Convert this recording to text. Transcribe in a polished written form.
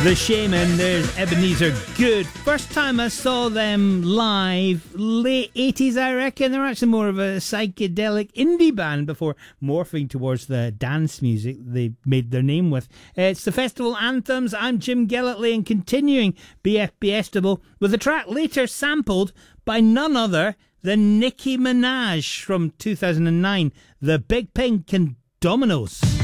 The Shaman, there's Ebenezer Good. First time I saw them live, late 80s I reckon. They're actually more of a psychedelic indie band before morphing towards the dance music they made their name with. It's the Festival Anthems. I'm Jim Gellertley and continuing BFBStable with a track later sampled by none other than Nicki Minaj from 2009, The Big Pink and Dominoes.